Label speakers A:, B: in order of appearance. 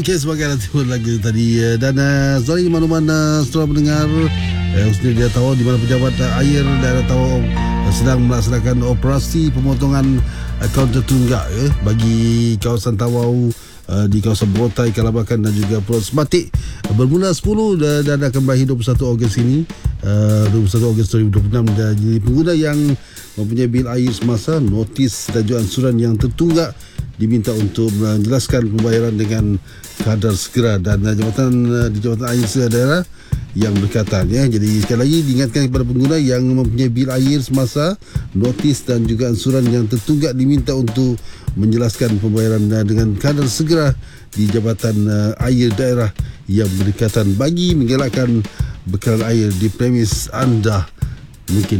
A: Okey, sebagai alat timur lagi tadi. Dan Zori, makluman setelah mendengar Husni dia tahu di mana pejabat air daerah tahu sedang melaksanakan operasi pemotongan akaun tertunggak bagi kawasan Tawau di kawasan Borotai, Kalabakan dan juga Pulau Sebatik bermula 10 dan akan berakhir 21 Ogos ini, 21 Ogos 2026. Dan jadi pengguna yang mempunyai bil air semasa, notis dan juga ansuran yang tertunggak diminta untuk menjelaskan pembayaran dengan kadar segera dan di Jabatan Air Daerah yang berdekatan ya. Jadi sekali lagi diingatkan kepada pengguna yang mempunyai bil air semasa, notis dan juga ansuran yang tertunggak diminta untuk menjelaskan pembayaran dengan kadar segera di Jabatan Air Daerah yang berdekatan bagi menggelakkan bekalan air di premis anda. Mungkin